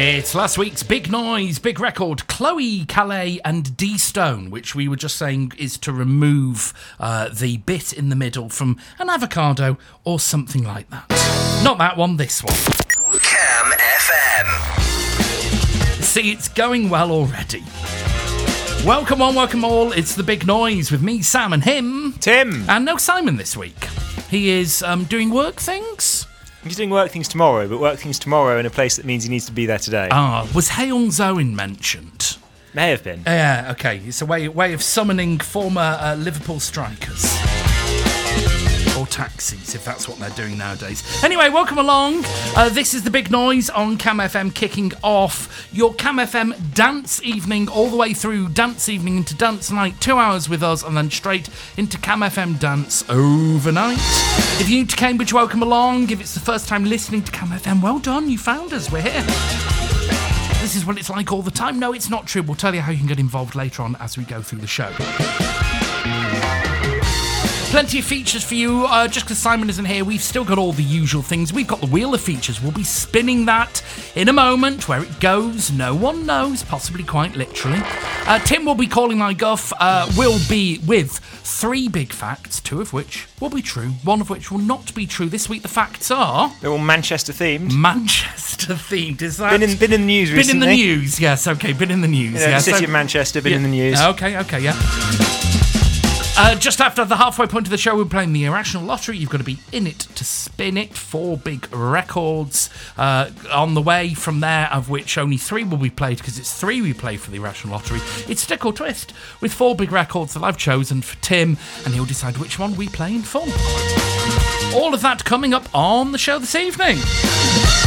It's last week's big noise, big record, Chloe, Calais and D-Stone, which we were just saying is to remove the bit in the middle from an avocado or something like that. Not that one, this one. Cam FM. See, it's going well already. Welcome on, welcome all. It's the big noise with me, Sam, and him, Tim. And no Simon this week. He is doing work things. He's doing work things tomorrow, but work things tomorrow in a place that means he needs to be there today. Was Haeung Zoin mentioned? May have been. Yeah, okay. It's a way of summoning former Liverpool strikers. Or taxis, if that's what they're doing nowadays. Anyway, welcome along. This is the big noise on Cam FM, kicking off your Cam FM dance evening, all the way through dance evening into dance night, 2 hours with us, and then straight into Cam FM dance overnight. If you're new to Cambridge, welcome along. If it's the first time listening to Cam FM, well done, you found us, we're here. This is what it's like all the time. No, it's not true. We'll tell you how you can get involved later on as we go through the show. Plenty of features for you. Just because Simon isn't here, we've still got all the usual things. We've got the wheel of features. We'll be spinning that in a moment. Where it goes, no one knows, possibly quite literally. Tim will be calling my guff. We'll be with 3 big facts, 2 of which will be true, 1 of which will not be true. This week the facts are... They're all Manchester themed. Manchester themed, is that... Been in the news recently. Been in the news, yes, okay, been in the news. You know, the city of Manchester, been in the news. Okay, yeah. Just after the halfway point of the show, we're playing the Irrational Lottery. You've got to be in it to spin it. 4 big records on the way from there, of which only 3 will be played, because it's 3 we play for the Irrational Lottery. It's Stick or Twist, with 4 big records that I've chosen for Tim, and he'll decide which one we play in full. All of that coming up on the show this evening.